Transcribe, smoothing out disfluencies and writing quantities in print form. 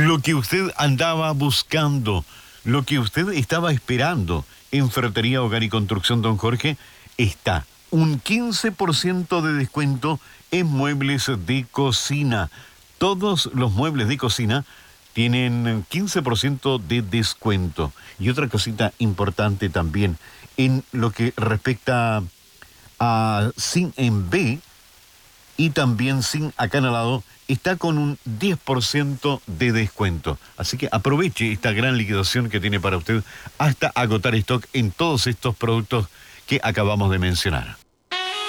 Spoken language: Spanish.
Lo que usted andaba buscando, lo que usted estaba esperando en Ferretería Hogar y Construcción Don Jorge, está. Un 15% de descuento en muebles de cocina. Todos los muebles de cocina tienen 15% de descuento. Y otra cosita importante también, en lo que respecta a zinc en B y también zinc acanalado, está con un 10% de descuento. Así que aproveche esta gran liquidación que tiene para usted hasta agotar stock en todos estos productos que acabamos de mencionar.